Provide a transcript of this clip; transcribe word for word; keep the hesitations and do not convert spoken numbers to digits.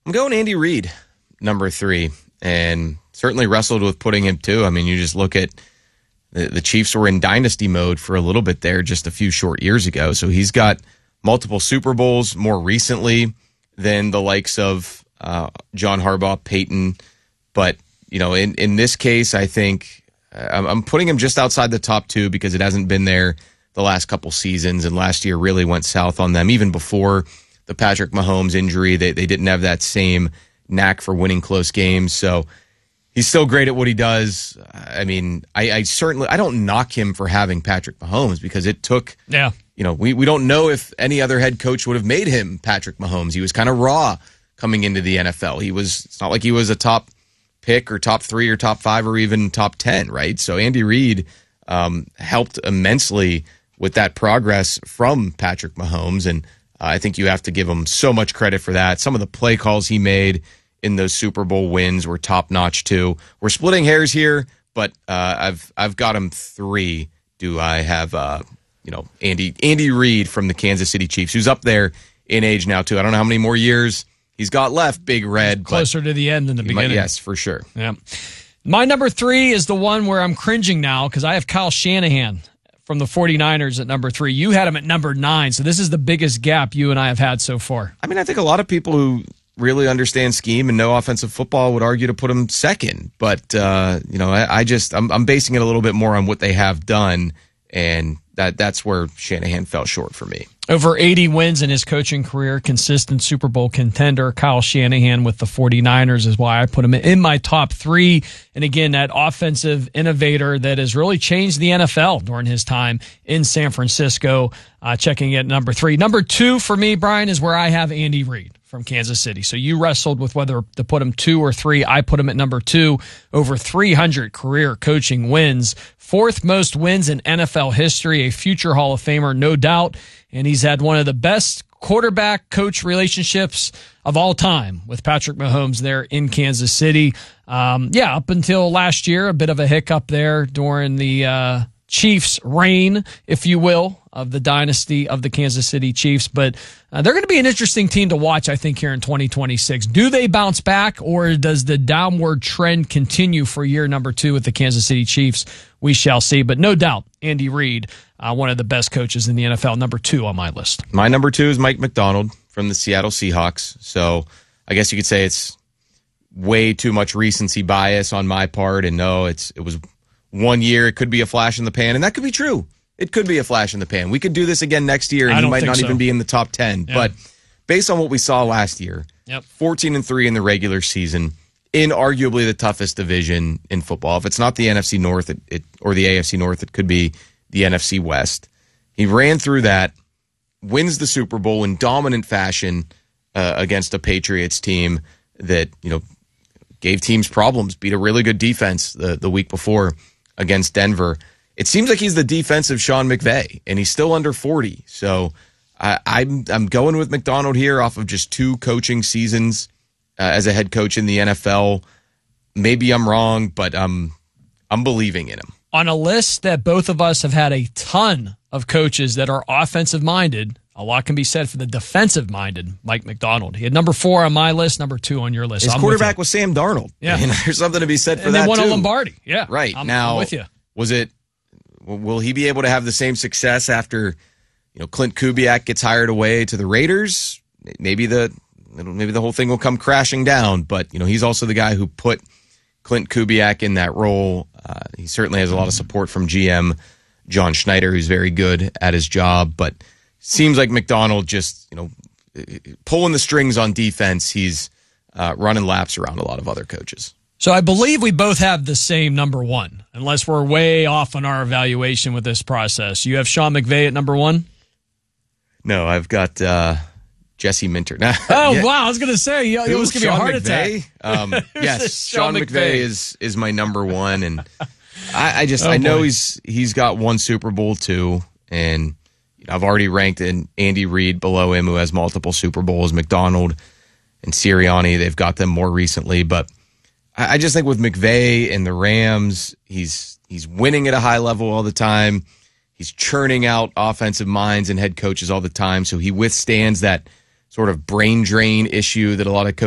I'm going Andy Reid, number three, and certainly wrestled with putting him two. I mean, you just look at the, the Chiefs were in dynasty mode for a little bit there just a few short years ago. So he's got multiple Super Bowls more recently than the likes of uh, John Harbaugh, Peyton. But, you know, in, in this case, I think uh, I'm, I'm putting him just outside the top two because it hasn't been there the last couple seasons, and last year really went south on them. Even before the Patrick Mahomes injury, they, they didn't have that same knack for winning close games. So he's still great at what he does. I mean, I, I certainly I don't knock him for having Patrick Mahomes because it took, yeah. you know, we, we don't know if any other head coach would have made him Patrick Mahomes. He was kind of raw coming into the N F L. He was, it's not like he was a top pick or top three or top five or even top ten, right? So Andy Reid um, helped immensely with that progress from Patrick Mahomes, and uh, I think you have to give him so much credit for that. Some of the play calls he made in those Super Bowl wins were top-notch too. We're splitting hairs here, but uh, I've I've got him three. Do I have uh, you know Andy Andy Reid from the Kansas City Chiefs, who's up there in age now too. I don't know how many more years he's got left. Big Red, closer to the end than the beginning. Might, yes, for sure. Yeah. My number three is the one where I'm cringing now because I have Kyle Shanahan from the 49ers at number three. You had him at number nine, so this is the biggest gap you and I have had so far. I mean, I think a lot of people who really understand scheme and know offensive football would argue to put him second. But, uh, you know, I, I just, I'm, I'm basing it a little bit more on what they have done, and that that's where Shanahan fell short for me. Over eighty wins in his coaching career, consistent Super Bowl contender. Kyle Shanahan with the 49ers is why I put him in my top three. And again, that offensive innovator that has really changed the N F L during his time in San Francisco, uh, checking at number three. Number two for me, Brian, is where I have Andy Reid from Kansas City. So you wrestled with whether to put him two or three. I put him at number two. Over three hundred career coaching wins. Fourth most wins in N F L history. A future Hall of Famer, no doubt. And he's had one of the best quarterback-coach relationships of all time with Patrick Mahomes there in Kansas City. Um, yeah, up until last year, a bit of a hiccup there during the uh, Chiefs' reign, if you will, of the dynasty of the Kansas City Chiefs. But uh, they're going to be an interesting team to watch, I think, here in twenty twenty-six. Do they bounce back, or does the downward trend continue for year number two with the Kansas City Chiefs? We shall see. But no doubt, Andy Reid, uh, one of the best coaches in the N F L, number two on my list. My number two is Mike Macdonald from the Seattle Seahawks. So I guess you could say it's way too much recency bias on my part. And no, it's it was one year. It could be a flash in the pan, and that could be true. It could be a flash in the pan. We could do this again next year, and he might not so. even be in the top ten. Yeah. But based on what we saw last year, yep. fourteen and three in the regular season, in arguably the toughest division in football. If it's not the N F C North it, it, or the A F C North, it could be the N F C West. He ran through that, wins the Super Bowl in dominant fashion uh, against a Patriots team that, you know, gave teams problems, beat a really good defense the, the week before against Denver. It seems like he's the defensive Sean McVay, and he's still under forty. So I, I'm I'm going with Macdonald here off of just two coaching seasons uh, as a head coach in the N F L. Maybe I'm wrong, but I'm I'm believing in him. On a list that both of us have had a ton of coaches that are offensive-minded, a lot can be said for the defensive-minded Mike Macdonald. He had number four on my list, number two on your list. His I'm quarterback was Sam Darnold. Yeah. And there's something to be said for and that, they won too. a Lombardi. Yeah. Right. I'm, now, I'm with you. Was it, will he be able to have the same success after, you know, Clint Kubiak gets hired away to the Raiders? Maybe the, maybe the whole thing will come crashing down, but, you know, he's also the guy who put Clint Kubiak in that role. Uh, he certainly has a lot of support from G M John Schneider, who's very good at his job, but seems like Macdonald just, you know, pulling the strings on defense. He's uh, running laps around a lot of other coaches. So I believe we both have the same number one, unless we're way off on our evaluation with this process. You have Sean McVay at number one? No, I've got uh, Jesse Minter. oh, yeah. Wow. I was going to say, it was going to be a heart McVay? attack. Um, yes, Sean, Sean McVay, McVay is is my number one. And I, I just, oh, I know boy. he's he's got one Super Bowl too. And you know, I've already ranked in Andy Reid below him, who has multiple Super Bowls. McDonald and Sirianni, they've got them more recently. But I, I just think with McVay and the Rams, he's he's winning at a high level all the time. He's churning out offensive minds and head coaches all the time. So he withstands that sort of brain drain issue that a lot of coaches